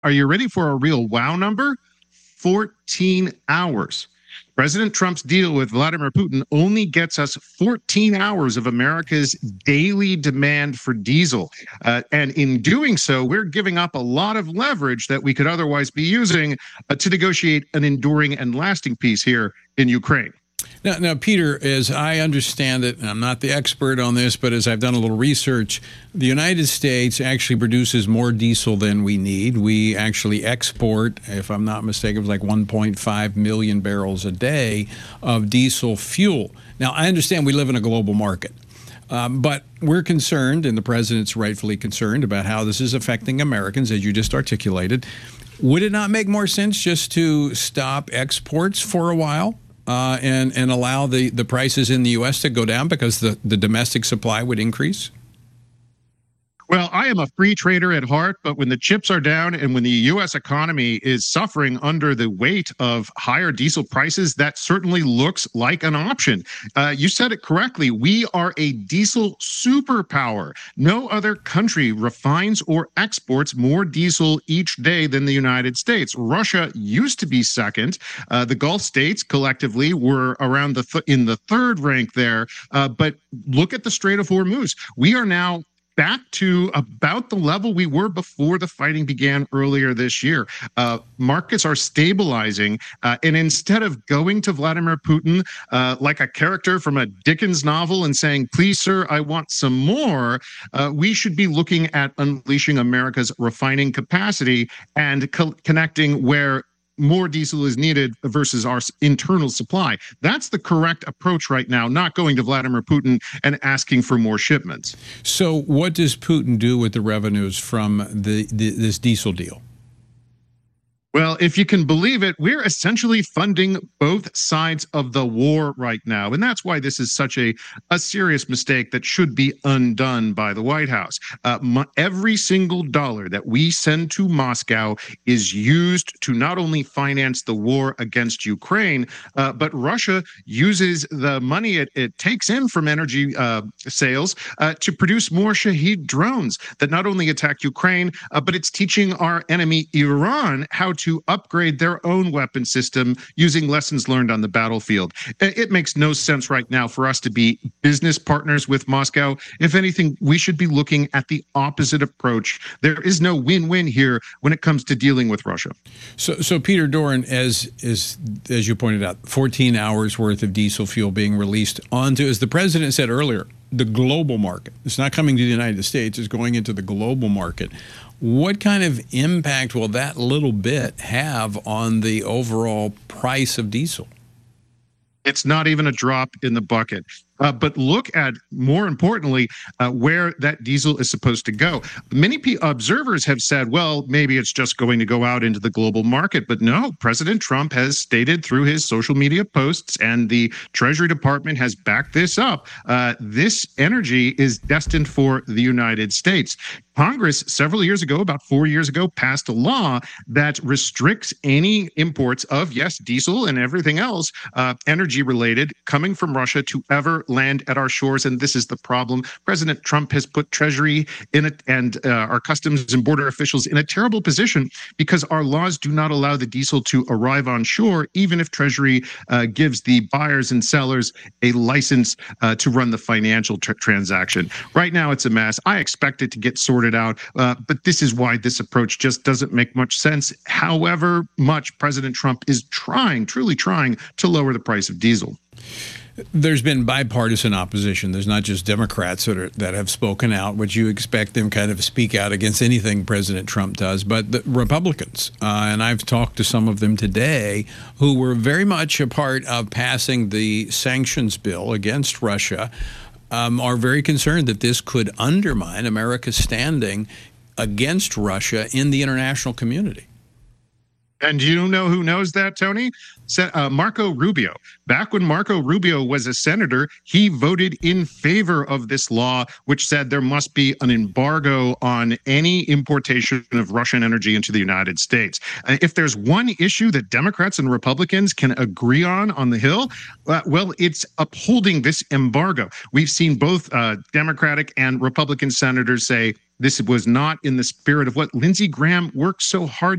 Are you ready for a real wow number? 14 hours. President Trump's deal with Vladimir Putin only gets us 14 hours of America's daily demand for diesel. And in doing so, we're giving up a lot of leverage that we could otherwise be using to negotiate an enduring and lasting peace here in Ukraine. Now, Peter, as I understand it, and I'm not the expert on this, but as I've done a little research, the United States actually produces more diesel than we need. We actually export, if I'm not mistaken, it was like 1.5 million barrels a day of diesel fuel. Now, I understand we live in a global market. But we're concerned, and the president's rightfully concerned, about how this is affecting Americans, as you just articulated. Would it not make more sense just to stop exports for a while? And allow the prices in the U.S. to go down because the domestic supply would increase? Well, I am a free trader at heart, but when the chips are down and when the U.S. economy is suffering under the weight of higher diesel prices, that certainly looks like an option. You said it correctly. We are a diesel superpower. No other country refines or exports more diesel each day than the United States. Russia used to be second. The Gulf states collectively were around in the third rank there. But look at the Strait of Hormuz. We are now back to about the level we were before the fighting began earlier this year. Markets are stabilizing, and instead of going to Vladimir Putin like a character from a Dickens novel and saying, please, sir, I want some more, we should be looking at unleashing America's refining capacity and connecting where more diesel is needed versus our internal supply. That's the correct approach right now, not going to Vladimir Putin and asking for more shipments. So what does Putin do with the revenues from this diesel deal? Well, if you can believe it, we're essentially funding both sides of the war right now. And that's why this is such a serious mistake that should be undone by the White House. Every single dollar that we send to Moscow is used to not only finance the war against Ukraine, but Russia uses the money it takes in from energy sales to produce more Shahed drones that not only attack Ukraine, but it's teaching our enemy Iran how to upgrade their own weapon system using lessons learned on the battlefield. It makes no sense right now for us to be business partners with Moscow. If anything, we should be looking at the opposite approach. There is no win-win here when it comes to dealing with Russia. So Peter Doran, as you pointed out, 14 hours worth of diesel fuel being released onto, as the president said earlier, the global market. It's not coming to the United States, it's going into the global market. What kind of impact will that little bit have on the overall price of diesel? It's not even a drop in the bucket. But look at, more importantly, where that diesel is supposed to go. Many observers have said, well, maybe it's just going to go out into the global market. But no, President Trump has stated through his social media posts, and the Treasury Department has backed this up, this energy is destined for the United States. Congress, several years ago, about 4 years ago, passed a law that restricts any imports of, yes, diesel and everything else, energy-related, coming from Russia to ever land at our shores. And this is the problem. President Trump has put Treasury in it and our Customs and Border officials in a terrible position because our laws do not allow the diesel to arrive on shore, even if Treasury gives the buyers and sellers a license to run the financial transaction. Right now, it's a mess. I expect it to get sorted out, but this is why this approach just doesn't make much sense. However much President Trump is trying, truly trying, to lower the price of diesel. There's been bipartisan opposition. There's not just Democrats that have spoken out, which you expect them kind of speak out against anything President Trump does, but the Republicans. And I've talked to some of them today who were very much a part of passing the sanctions bill against Russia, are very concerned that this could undermine America's standing against Russia in the international community. And do you know who knows that, Tony? Marco Rubio. Back when Marco Rubio was a senator, he voted in favor of this law, which said there must be an embargo on any importation of Russian energy into the United States. If there's one issue that Democrats and Republicans can agree on the Hill, well, it's upholding this embargo. We've seen both Democratic and Republican senators say this was not in the spirit of what Lindsey Graham worked so hard